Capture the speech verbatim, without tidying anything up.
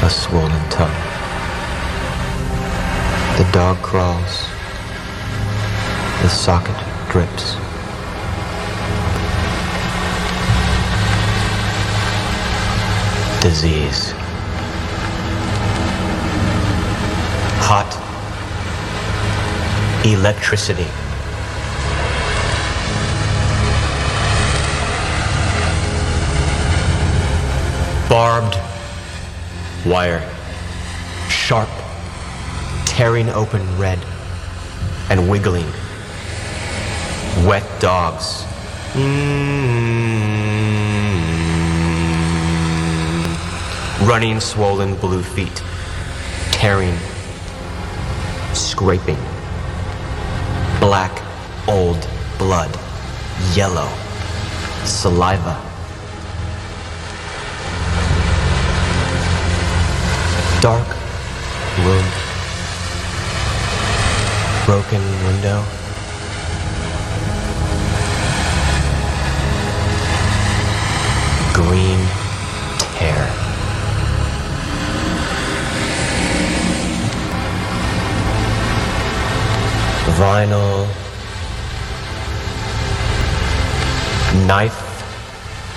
a swollen tongue. The dog crawls. The socket drips. Disease. Hot. Electricity. Barbed wire. Sharp. Tearing open red. And wiggling. Wet dogs. Mm-hmm. Running swollen blue feet. Tearing. Scraping. Black, old blood. Yellow. Saliva. Dark room. Broken window. Green tear. Vinyl. Knife.